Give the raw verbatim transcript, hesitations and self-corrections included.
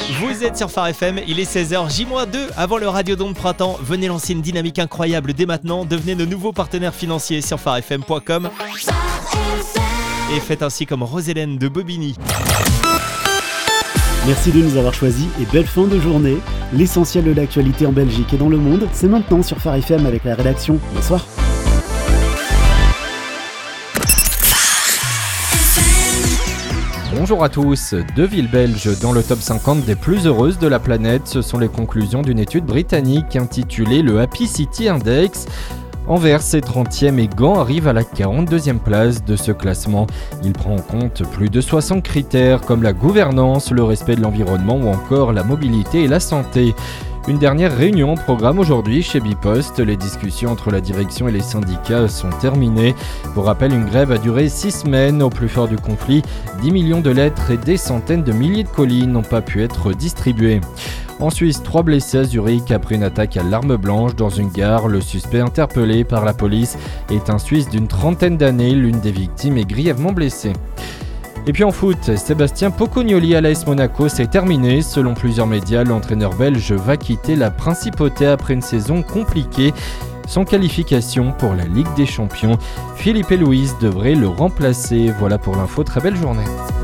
Vous êtes sur Phare F M, il est seize heures J deux avant le Radiodome de printemps. Venez lancer une dynamique incroyable dès maintenant. Devenez nos nouveaux partenaires financiers sur phare f m point com et faites ainsi comme Rosélène de Bobigny. Merci de nous avoir choisis et belle fin de journée. L'essentiel de l'actualité en Belgique et dans le monde, c'est maintenant sur Phare F M avec la rédaction. Bonsoir. Bonjour à tous. Deux villes belges dans le top cinquante des plus heureuses de la planète, ce sont les conclusions d'une étude britannique intitulée le Happy City Index. Anvers est trentième et Gand arrive à la quarante-deuxième place de ce classement. Il prend en compte plus de soixante critères comme la gouvernance, le respect de l'environnement ou encore la mobilité et la santé. Une dernière réunion au programme aujourd'hui chez Bipost. Les discussions entre la direction et les syndicats sont terminées. Pour rappel, une grève a duré six semaines. Au plus fort du conflit, dix millions de lettres et des centaines de milliers de colis n'ont pas pu être distribués. En Suisse, trois blessés à Zurich après une attaque à l'arme blanche dans une gare. Le suspect interpellé par la police est un Suisse d'une trentaine d'années. L'une des victimes est grièvement blessée. Et puis en foot, Sébastien Pocognoli à l'A S Monaco, c'est terminé. Selon plusieurs médias, l'entraîneur belge va quitter la principauté après une saison compliquée. Sans qualification pour la Ligue des Champions, Philippe et Louise devraient le remplacer. Voilà pour l'info, très belle journée.